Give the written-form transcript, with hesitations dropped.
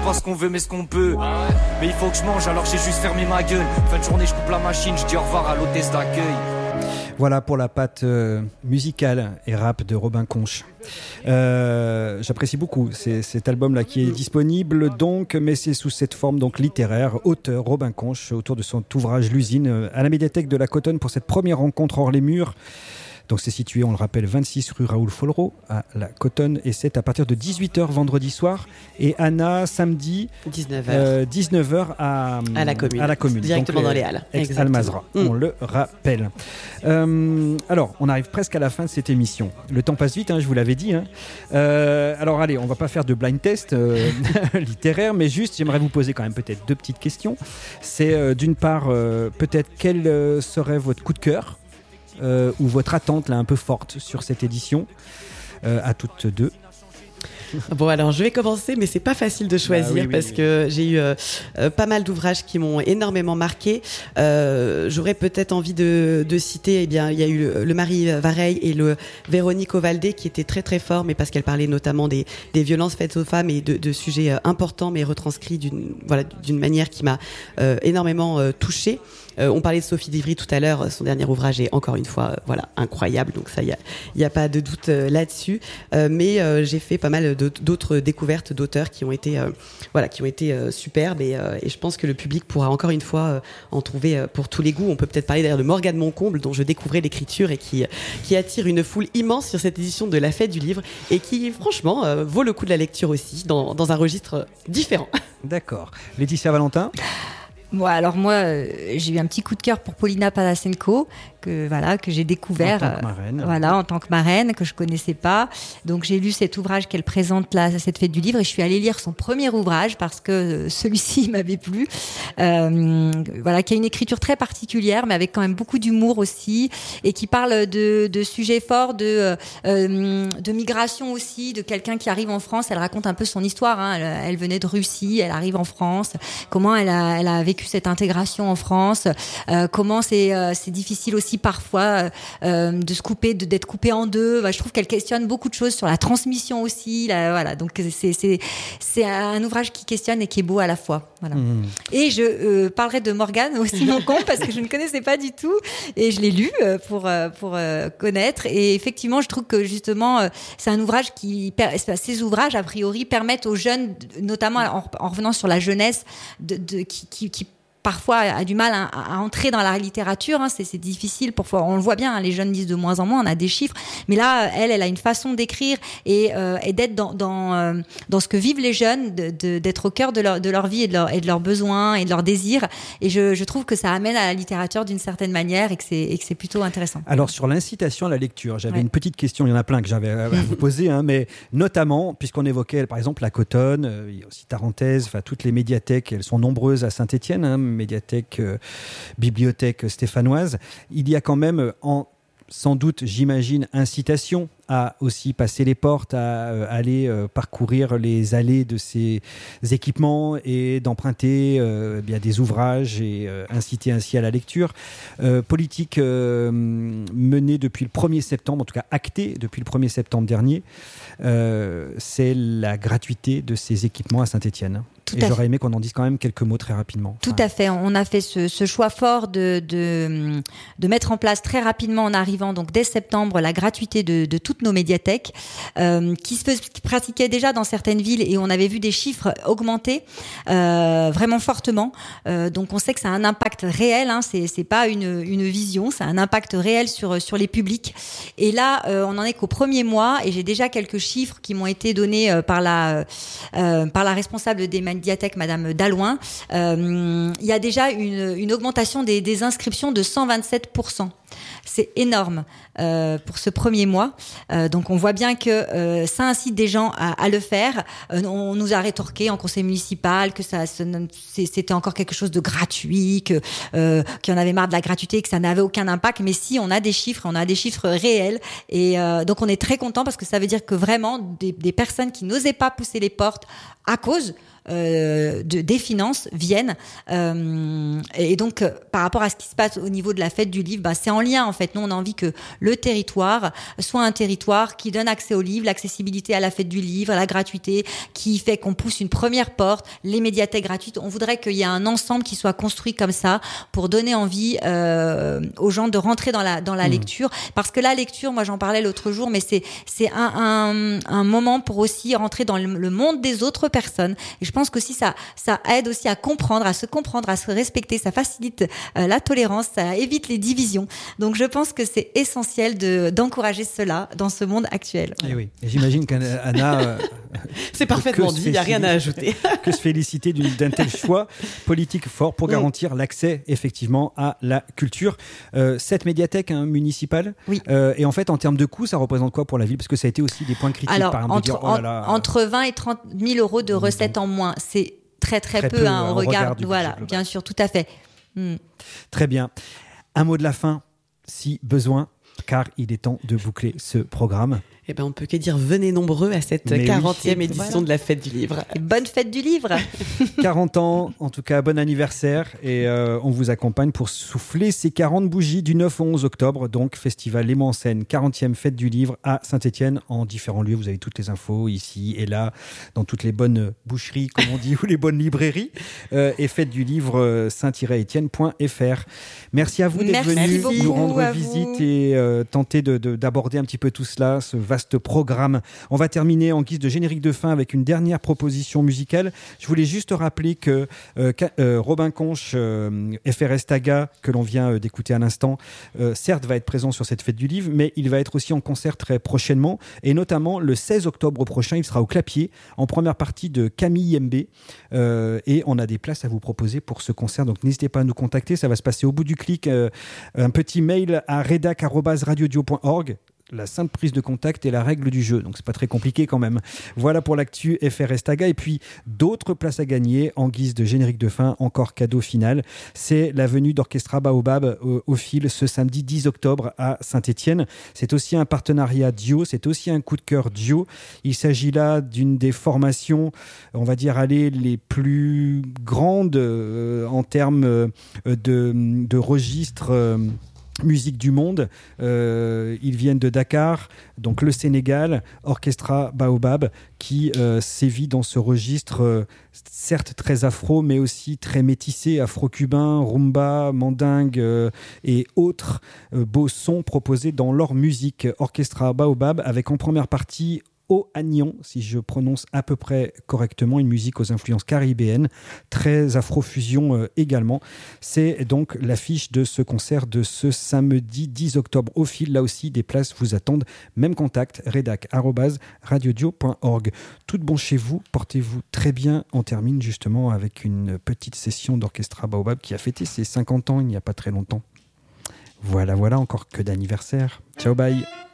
pas ce qu'on veut mais ce qu'on peut. Mais il faut que je mange alors j'ai juste fermé ma gueule. Fin de journée je coupe la machine, je dis au revoir à l'hôtesse d'accueil. Voilà pour la patte musicale et rap de Robin Conche. J'apprécie beaucoup cet album-là qui est disponible donc, mais c'est sous cette forme donc littéraire. Auteur Robin Conche autour de son ouvrage L'usine à la médiathèque de la Cotonne pour cette première rencontre hors les murs. Donc c'est situé, on le rappelle, 26 rue Raoul Follereau à la Cotonne et c'est à partir de 18h vendredi soir et Anna samedi 19h à la commune. Directement donc, dans les Halles. Ex-Almazra, on le rappelle. Alors, on arrive presque à la fin de cette émission. Le temps passe vite, je vous l'avais dit. Alors allez, on va pas faire de blind test littéraire, mais juste, j'aimerais vous poser quand même peut-être 2 petites questions. C'est d'une part, peut-être quel serait votre coup de cœur ou votre attente là un peu forte sur cette édition à toutes deux. Bon, alors je vais commencer, mais c'est pas facile de choisir parce que j'ai eu pas mal d'ouvrages qui m'ont énormément marqué. J'aurais peut-être envie de citer, il y a eu le Marie Vareille et le Véronique Ovaldé qui étaient très très forts, mais parce qu'elle parlait notamment des violences faites aux femmes et de sujets importants, mais retranscrits d'une manière qui m'a énormément touchée. On parlait de Sophie Divry tout à l'heure, son dernier ouvrage est encore une fois incroyable, donc ça il y a pas de doute là-dessus. Mais j'ai fait pas mal d'autres découvertes d'auteurs qui ont été superbes et je pense que le public pourra encore une fois en trouver pour tous les goûts. On peut peut-être parler d'ailleurs de Morgane Moncomble dont je découvrais l'écriture et qui attire une foule immense sur cette édition de la Fête du Livre et qui franchement vaut le coup de la lecture aussi dans un registre différent. D'accord. Laetitia Valentin. Bon, alors moi, j'ai eu un petit coup de cœur pour Paulina Palasenko que j'ai découvert en tant que marraine. En tant que marraine, que je connaissais pas. Donc j'ai lu cet ouvrage qu'elle présente là à cette Fête du Livre et je suis allée lire son premier ouvrage parce que celui-ci m'avait plu. Qui a une écriture très particulière mais avec quand même beaucoup d'humour aussi et qui parle de sujets forts, de migration aussi, de quelqu'un qui arrive en France. Elle raconte un peu son histoire. Elle venait de Russie, elle arrive en France. Comment elle a vécu cette intégration en France. Comment c'est difficile aussi parfois de se couper, d'être coupé en deux. Je trouve qu'elle questionne beaucoup de choses sur la transmission aussi. Donc c'est un ouvrage qui questionne et qui est beau à la fois. Voilà. Et je parlerai de Morgane aussi Moncomble parce que je ne connaissais pas du tout et je l'ai lu pour connaître. Et effectivement, je trouve que justement c'est un ouvrage ces ouvrages a priori permettent aux jeunes, notamment en revenant sur la jeunesse, qui parfois a du mal à entrer dans la littérature. C'est difficile. Parfois, on le voit bien, les jeunes lisent de moins en moins, on a des chiffres. Mais là, elle a une façon d'écrire et d'être dans ce que vivent les jeunes, d'être au cœur de leur vie et de leurs besoins et de leurs désirs. Et je trouve que ça amène à la littérature d'une certaine manière et que c'est plutôt intéressant. Alors, sur l'incitation à la lecture, j'avais une petite question. Il y en a plein que j'avais à vous poser, mais notamment, puisqu'on évoquait, par exemple, la Cotonne, il y a aussi Tarentaise, toutes les médiathèques, elles sont nombreuses à Saint-Étienne, médiathèque, bibliothèque stéphanoise. Il y a quand même, sans doute, j'imagine, incitation à aussi passer les portes, à aller parcourir les allées de ces équipements et d'emprunter des ouvrages et inciter ainsi à la lecture. Politique menée depuis le 1er septembre, en tout cas actée depuis le 1er septembre dernier, c'est la gratuité de ces équipements à Saint-Étienne. Et j'aurais aimé qu'on en dise quand même quelques mots très rapidement. Tout à fait. On a fait ce choix fort de mettre en place très rapidement en arrivant, donc dès septembre, la gratuité de toutes nos médiathèques, qui se pratiquait déjà dans certaines villes et on avait vu des chiffres augmenter vraiment fortement. Donc on sait que ça a un impact réel. C'est pas une vision, c'est un impact réel sur les publics. Et là, on en est qu'au premier mois et j'ai déjà quelques chiffres qui m'ont été donnés par la responsable des médiathèque Madame Dallouin, il y a déjà une augmentation des inscriptions de 127%. C'est énorme pour ce premier mois. Donc on voit bien que ça incite des gens à le faire. On nous a rétorqué en conseil municipal que c'était encore quelque chose de gratuit, qu'il y en avait marre de la gratuité, que ça n'avait aucun impact. Mais si, on a des chiffres réels. Et donc on est très content parce que ça veut dire que vraiment des personnes qui n'osaient pas pousser les portes à cause des finances viennent et donc par rapport à ce qui se passe au niveau de la Fête du Livre, c'est en lien en fait fait, nous, on a envie que le territoire soit un territoire qui donne accès au livre, l'accessibilité à la fête du livre, la gratuité, qui fait qu'on pousse une première porte, les médiathèques gratuites. On voudrait qu'il y ait un ensemble qui soit construit comme ça pour donner envie aux gens de rentrer dans la lecture. Parce que la lecture, moi j'en parlais l'autre jour, mais c'est un moment pour aussi rentrer dans le monde des autres personnes. Et je pense qu'aussi ça aide aussi à comprendre, à se respecter, ça facilite la tolérance, ça évite les divisions. Donc je pense que c'est essentiel d'encourager cela dans ce monde actuel. Et oui, et j'imagine qu'Anna... c'est parfaitement dit, il n'y a rien à ajouter. Que se féliciter d'un tel choix politique fort pour garantir l'accès effectivement à la culture. Cette médiathèque municipale, oui. Et en fait en termes de coûts, ça représente quoi pour la ville? Parce que ça a été aussi des points critiques. Alors, par exemple, entre 20 et 30 000 euros de recettes en moins, c'est très peu au regard voilà, bien sûr, tout à fait. Très bien. Un mot de la fin, si besoin, car il est temps de boucler ce programme. Eh ben, on peut que dire venez nombreux à cette 40e édition de la Fête du Livre. Et bonne Fête du Livre. 40 ans, en tout cas, bon anniversaire. Et on vous accompagne pour souffler ces 40 bougies du 9 au 11 octobre. Donc, Festival Les Mots en Scène, 40e Fête du Livre à Saint-Étienne, en différents lieux. Vous avez toutes les infos ici et là, dans toutes les bonnes boucheries, comme on dit, ou les bonnes librairies. Et Fête du Livre, saint-etienne.fr. Merci à vous d'être venus nous rendre visite et tenter d'aborder un petit peu tout cela, ce vaste programme. On va terminer en guise de générique de fin avec une dernière proposition musicale. Je voulais juste rappeler que Robin Conche, FRS Taga, que l'on vient d'écouter à l'instant, certes va être présent sur cette fête du livre, mais il va être aussi en concert très prochainement, et notamment le 16 octobre prochain, il sera au Clapier, en première partie de Camille Yembe, et on a des places à vous proposer pour ce concert, donc n'hésitez pas à nous contacter, ça va se passer au bout du clic, un petit mail à redac@radiodio.org. La simple prise de contact est la règle du jeu, donc c'est pas très compliqué quand même. Voilà pour l'actu FRS Taga, et puis d'autres places à gagner en guise de générique de fin, encore cadeau final. C'est la venue d'Orchestra Baobab au fil ce samedi 10 octobre à Saint-Étienne. C'est aussi un partenariat duo, c'est aussi un coup de cœur duo. Il s'agit là d'une des formations, on va dire, les plus grandes en termes de registres musique du monde. Ils viennent de Dakar, donc le Sénégal, Orchestra Baobab, qui sévit dans ce registre certes très afro, mais aussi très métissé, afro-cubain, rumba, mandingue et autres beaux sons proposés dans leur musique. Orchestra Baobab, avec en première partie Au Agnon, si je prononce à peu près correctement, une musique aux influences caribéennes, très afrofusion également. C'est donc l'affiche de ce concert de ce samedi 10 octobre au fil. Là aussi, des places vous attendent. Même contact, redac@radiodio.org. Tout de bon chez vous, portez-vous très bien. On termine justement avec une petite session d'Orchestra Baobab qui a fêté ses 50 ans il n'y a pas très longtemps. Voilà, encore que d'anniversaire. Ciao, bye.